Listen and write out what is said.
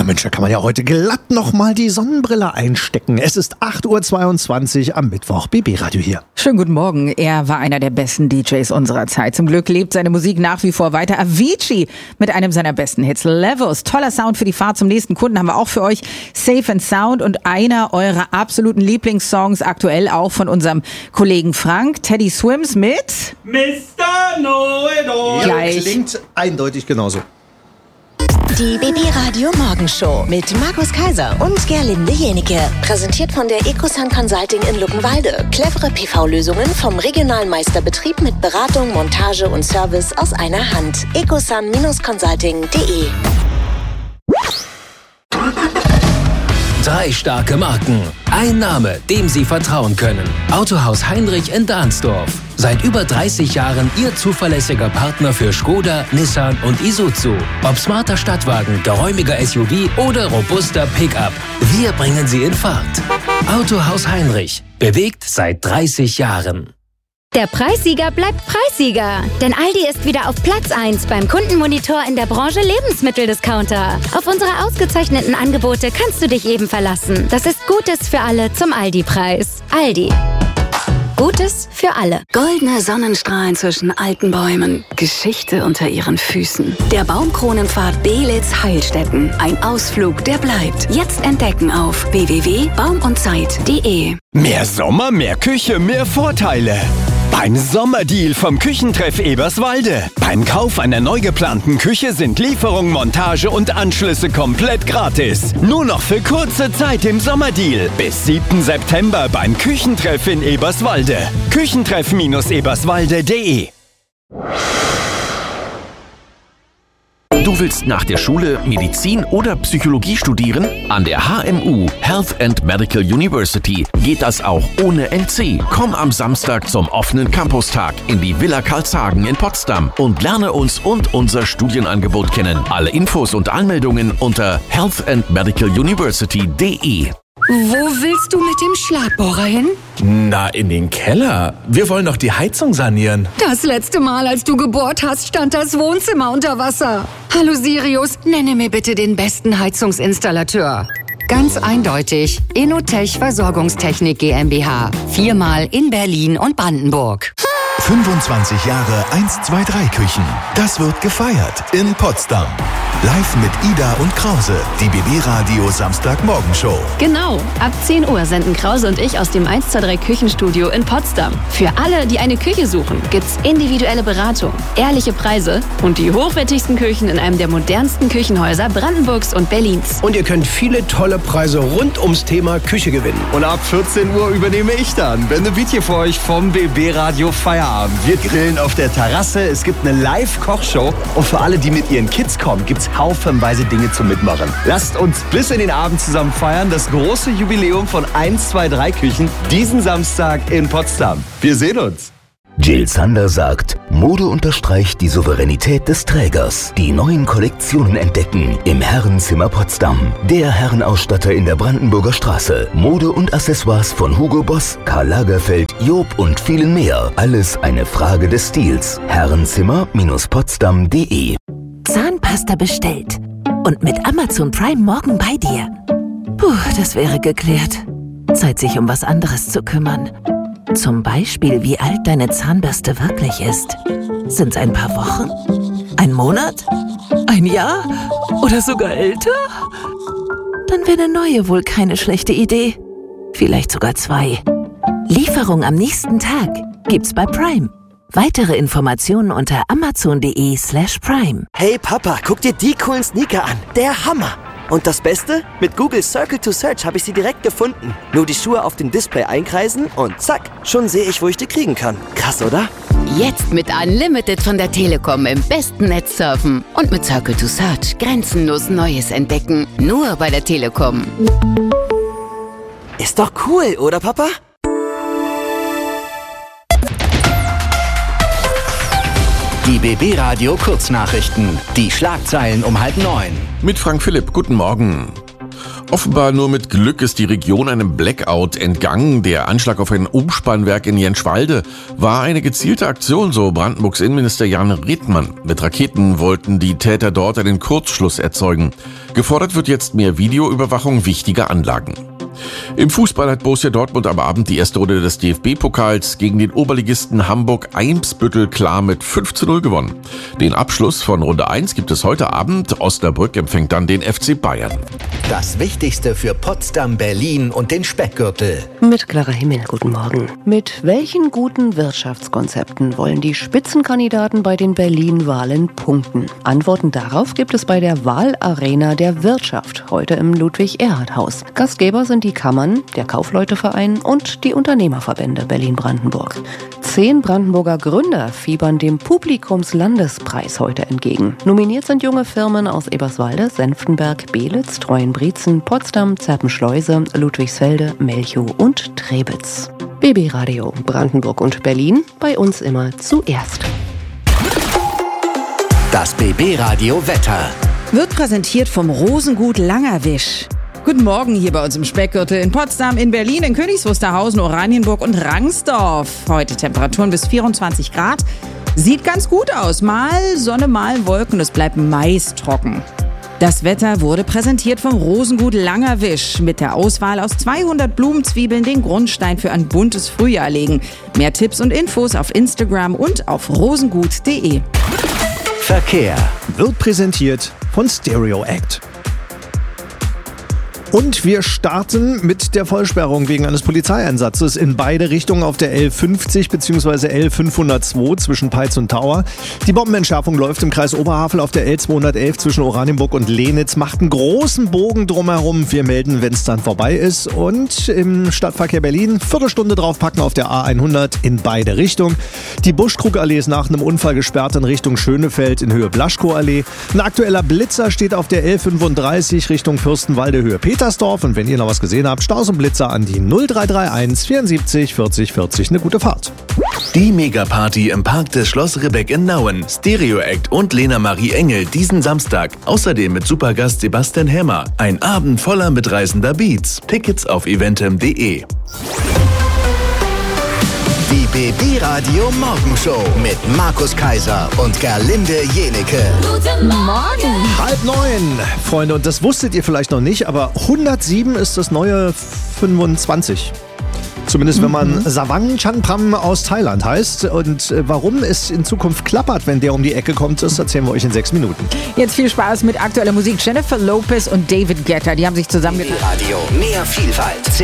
Na Mensch, da kann man ja heute glatt nochmal die Sonnenbrille einstecken. Es ist 8.22 Uhr am Mittwoch. BB Radio hier. Schönen guten Morgen. Er war einer der besten DJs unserer Zeit. Zum Glück lebt seine Musik nach wie vor weiter. Avicii mit einem seiner besten Hits. Levels. Toller Sound für die Fahrt zum nächsten Kunden haben wir auch für euch. Safe and Sound und einer eurer absoluten Lieblingssongs aktuell auch von unserem Kollegen Frank. Teddy Swims mit Mr. Know-it-all. Gleich. Klingt eindeutig genauso. Die BB Radio Morgenshow mit Markus Kaiser und Gerlinde Jenike. Präsentiert von der Ecosun Consulting in Luckenwalde. Clevere PV-Lösungen vom regionalen Meisterbetrieb mit Beratung, Montage und Service aus einer Hand. ecosun-consulting.de. 3 starke Marken. Ein Name, dem Sie vertrauen können. Autohaus Heinrich in Dahnsdorf. Seit über 30 Jahren Ihr zuverlässiger Partner für Skoda, Nissan und Isuzu. Ob smarter Stadtwagen, geräumiger SUV oder robuster Pickup. Wir bringen Sie in Fahrt. Autohaus Heinrich. Bewegt seit 30 Jahren. Der Preissieger bleibt Preissieger. Denn Aldi ist wieder auf Platz 1 beim Kundenmonitor in der Branche Lebensmitteldiscounter. Auf unsere ausgezeichneten Angebote kannst du dich eben verlassen. Das ist Gutes für alle zum Aldi-Preis. Aldi. Gutes für alle. Goldene Sonnenstrahlen zwischen alten Bäumen. Geschichte unter ihren Füßen. Der Baumkronenpfad Belitz-Heilstätten. Ein Ausflug, der bleibt. Jetzt entdecken auf www.baumundzeit.de. Mehr Sommer, mehr Küche, mehr Vorteile. Beim Sommerdeal vom Küchentreff Eberswalde. Beim Kauf einer neu geplanten Küche sind Lieferung, Montage und Anschlüsse komplett gratis. Nur noch für kurze Zeit im Sommerdeal. Bis 7. September beim Küchentreff in Eberswalde. Küchentreff-eberswalde.de. Du willst nach der Schule Medizin oder Psychologie studieren? An der HMU, Health and Medical University, geht das auch ohne NC. Komm am Samstag zum offenen Campustag in die Villa Karlshagen in Potsdam und lerne uns und unser Studienangebot kennen. Alle Infos und Anmeldungen unter healthandmedicaluniversity.de. Wo willst du mit dem Schlagbohrer hin? Na, in den Keller. Wir wollen doch die Heizung sanieren. Das letzte Mal, als du gebohrt hast, stand das Wohnzimmer unter Wasser. Hallo Sirius, nenne mir bitte den besten Heizungsinstallateur. Ganz eindeutig, Inotech Versorgungstechnik GmbH. 4-mal in Berlin und Brandenburg. 25 Jahre 1-2-3 Küchen. Das wird gefeiert in Potsdam. Live mit Ida und Krause, die BB Radio Samstagmorgenshow. Genau, ab 10 Uhr senden Krause und ich aus dem 1-2-3 Küchenstudio in Potsdam. Für alle, die eine Küche suchen, gibt's individuelle Beratung, ehrliche Preise und die hochwertigsten Küchen in einem der modernsten Küchenhäuser Brandenburgs und Berlins. Und ihr könnt viele tolle Preise rund ums Thema Küche gewinnen. Und ab 14 Uhr übernehme ich dann. Benedikt hier für euch vom BB Radio Feierabend. Wir grillen auf der Terrasse, es gibt eine Live-Kochshow und für alle, die mit ihren Kids kommen, gibt's haufenweise Dinge zum Mitmachen. Lasst uns bis in den Abend zusammen feiern, das große Jubiläum von 1-2-3 Küchen, diesen Samstag in Potsdam. Wir sehen uns. Jill Sander sagt, Mode unterstreicht die Souveränität des Trägers. Die neuen Kollektionen entdecken im Herrenzimmer Potsdam. Der Herrenausstatter in der Brandenburger Straße. Mode und Accessoires von Hugo Boss, Karl Lagerfeld, Job und vielen mehr. Alles eine Frage des Stils. Herrenzimmer-potsdam.de. Zahnpasta bestellt. Und mit Amazon Prime morgen bei dir. Puh, das wäre geklärt. Zeit, sich um was anderes zu kümmern. Zum Beispiel, wie alt deine Zahnbürste wirklich ist. Sind's ein paar Wochen? Ein Monat? Ein Jahr? Oder sogar älter? Dann wäre eine neue wohl keine schlechte Idee. Vielleicht sogar 2. Lieferung am nächsten Tag gibt's bei Prime. Weitere Informationen unter amazon.de/prime. Hey Papa, guck dir die coolen Sneaker an. Der Hammer! Und das Beste? Mit Google Circle to Search habe ich sie direkt gefunden. Nur die Schuhe auf dem Display einkreisen und zack, schon sehe ich, wo ich die kriegen kann. Krass, oder? Jetzt mit Unlimited von der Telekom im besten Netz surfen. Und mit Circle to Search grenzenlos Neues entdecken. Nur bei der Telekom. Ist doch cool, oder Papa? Die BB Radio Kurznachrichten. Die Schlagzeilen um 8:30. Mit Frank Philipp, guten Morgen. Offenbar nur mit Glück ist die Region einem Blackout entgangen. Der Anschlag auf ein Umspannwerk in Jenschwalde war eine gezielte Aktion, so Brandenburgs Innenminister Jan Redmann. Mit Raketen wollten die Täter dort einen Kurzschluss erzeugen. Gefordert wird jetzt mehr Videoüberwachung wichtiger Anlagen. Im Fußball hat Borussia Dortmund am Abend die erste Runde des DFB-Pokals gegen den Oberligisten Hamburg-Eimsbüttel klar mit 5:0 gewonnen. Den Abschluss von Runde 1 gibt es heute Abend. Osnabrück empfängt dann den FC Bayern. Das Wichtigste für Potsdam, Berlin und den Speckgürtel. Mit Clara Himmel, guten Morgen. Mit welchen guten Wirtschaftskonzepten wollen die Spitzenkandidaten bei den Berlin-Wahlen punkten? Antworten darauf gibt es bei der Wahlarena der Wirtschaft, heute im Ludwig-Erhard-Haus. Gastgeber sind die Kammern, der Kaufleuteverein und die Unternehmerverbände Berlin-Brandenburg. 10 Brandenburger Gründer fiebern dem Publikumslandespreis heute entgegen. Nominiert sind junge Firmen aus Eberswalde, Senftenberg, Beelitz, Treuenbrietzen, Potsdam, Zerpenschleuse, Ludwigsfelde, Melchow und Trebitz. BB Radio Brandenburg und Berlin, bei uns immer zuerst. Das BB Radio Wetter wird präsentiert vom Rosengut Langerwisch. Guten Morgen hier bei uns im Speckgürtel in Potsdam, in Berlin, in Königs Wusterhausen, Oranienburg und Rangsdorf. Heute Temperaturen bis 24 Grad. Sieht ganz gut aus. Mal Sonne, mal Wolken. Es bleibt meist trocken. Das Wetter wurde präsentiert vom Rosengut Langerwisch. Mit der Auswahl aus 200 Blumenzwiebeln den Grundstein für ein buntes Frühjahr legen. Mehr Tipps und Infos auf Instagram und auf rosengut.de. Verkehr wird präsentiert von Stereo Act. Und wir starten mit der Vollsperrung wegen eines Polizeieinsatzes in beide Richtungen auf der L50 bzw. L502 zwischen Peitz und Tauer. Die Bombenentschärfung läuft im Kreis Oberhavel auf der L211 zwischen Oranienburg und Lenitz. Macht einen großen Bogen drumherum. Wir melden, wenn es dann vorbei ist. Und im Stadtverkehr Berlin Viertelstunde draufpacken auf der A100 in beide Richtungen. Die Buschkrugallee ist nach einem Unfall gesperrt in Richtung Schönefeld in Höhe Blaschkow-Allee. Ein aktueller Blitzer steht auf der L35 Richtung Fürstenwalde Höhe Petersdorf. Und wenn ihr noch was gesehen habt, Staus und Blitzer an die 0331 74 40 40. Eine gute Fahrt. Die Megaparty im Park des Schloss Ribbeck in Nauen. Stereo Act und Lena Marie Engel diesen Samstag. Außerdem mit Supergast Sebastian Hämmer. Ein Abend voller mitreißender Beats. Tickets auf eventem.de. Die BB Radio Morgenshow mit Markus Kaiser und Gerlinde Jenike. Guten Morgen. 8:30, Freunde. Und das wusstet ihr vielleicht noch nicht, aber 107 ist das neue 25. Zumindest wenn man Savang Chanpram aus Thailand heißt. Und warum es in Zukunft klappert, wenn der um die Ecke kommt, das erzählen wir euch in 6 Minuten. Jetzt viel Spaß mit aktueller Musik. Jennifer Lopez und David Guetta, die haben sich zusammengetan. Radio, mehr Vielfalt.